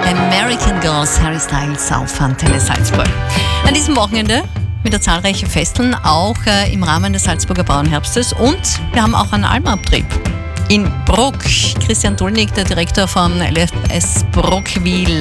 American Girls, Harry Styles auf Antenne Salzburg. An diesem Wochenende wieder zahlreiche Festeln, auch im Rahmen des Salzburger Bauernherbstes. Und wir haben auch einen Almabtrieb in Bruck. Christian Dulnig, der Direktor von LFS Bruck, wie